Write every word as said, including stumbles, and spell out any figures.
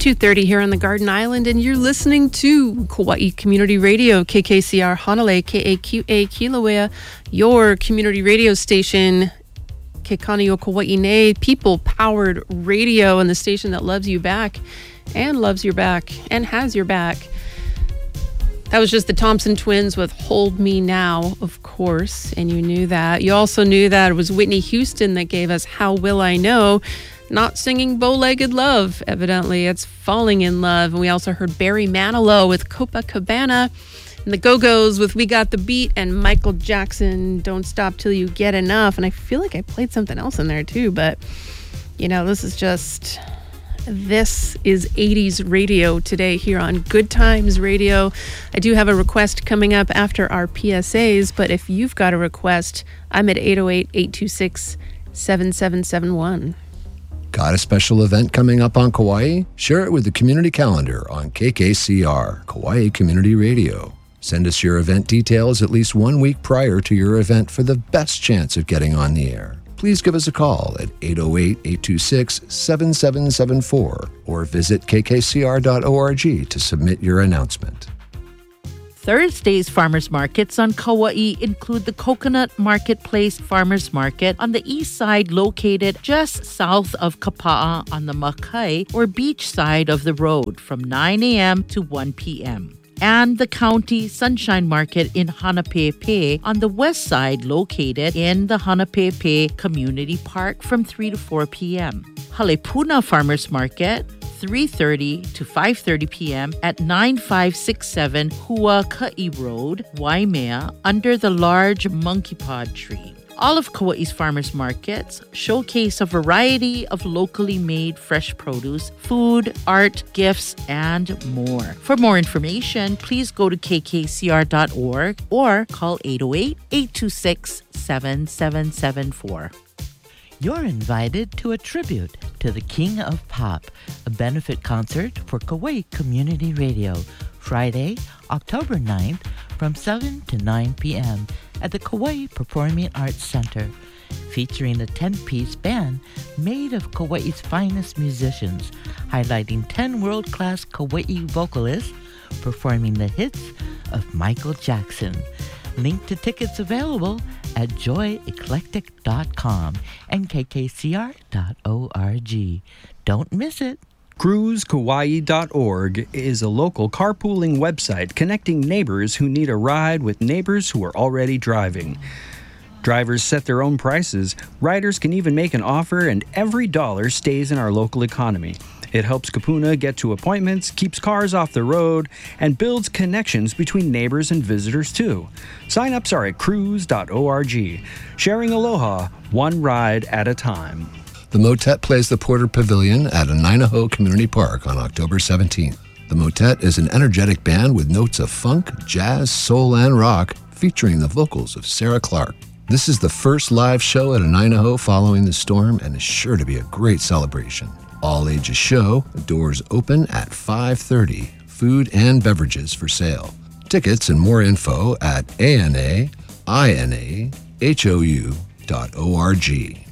two thirty here on the Garden Island, and you're listening to Kauai Community Radio, K K C R Hanalei, K A Q A Kilauea, your community radio station, Ke Kani o Kauai Nei, people-powered radio, and the station that loves you back and loves your back and has your back. That was just the Thompson Twins with Hold Me Now, of course, and you knew that. You also knew that it was Whitney Houston that gave us How Will I Know, not singing Bow-Legged Love, evidently. It's Falling in Love. And we also heard Barry Manilow with Copacabana, and the Go-Go's with We Got the Beat, and Michael Jackson, Don't Stop Till You Get Enough. And I feel like I played something else in there too, but, you know, this is just... This is eighties radio today here on Good Times Radio. I do have a request coming up after our P S As, but if you've got a request, I'm at eight oh eight, eight two six, seven seven seven one. Got a special event coming up on Kauai? Share it with the community calendar on K K C R, Kauai Community Radio. Send us your event details at least one week prior to your event for the best chance of getting on the air. Please give us a call at eight oh eight, eight two six, seven seven seven four or visit k k c r dot org to submit your announcement. Thursday's farmers markets on Kauai include the Coconut Marketplace Farmers Market on the east side, located just south of Kapa'a on the Makai or beach side of the road from nine a.m. to one p.m. and the County Sunshine Market in Hanapepe on the west side, located in the Hanapepe Community Park from three to four p.m. Halepuna Farmers Market, three thirty to five thirty p.m. at nine five six seven Huaka'i Road, Waimea, under the large monkey pod tree. All of Kauai's farmers markets showcase a variety of locally made fresh produce, food, art, gifts, and more. For more information, please go to k k c r dot org or call eight oh eight, eight two six, seven seven seven four. You're invited to a tribute to the King of Pop, a benefit concert for Kauai Community Radio, Friday, October ninth, from seven to nine p.m. at the Kauai Performing Arts Center, featuring a ten-piece band made of Kauai's finest musicians, highlighting ten world-class Kauai vocalists performing the hits of Michael Jackson. Link to tickets available at joy eclectic dot com and k k c r dot org. Don't miss it. cruise kauai dot org is a local carpooling website connecting neighbors who need a ride with neighbors who are already driving. Drivers set their own prices, riders can even make an offer, and every dollar stays in our local economy. It helps Kapuna get to appointments, keeps cars off the road, and builds connections between neighbors and visitors too. Sign-ups are at cruise dot org. Sharing aloha, one ride at a time. The Motet plays the Porter Pavilion at Anainaho Community Park on October seventeenth. The Motet is an energetic band with notes of funk, jazz, soul, and rock, featuring the vocals of Sarah Clark. This is the first live show at Anainaho following the storm and is sure to be a great celebration. All ages show, doors open at five thirty, food and beverages for sale. Tickets and more info at A N A I N A H O U dot org.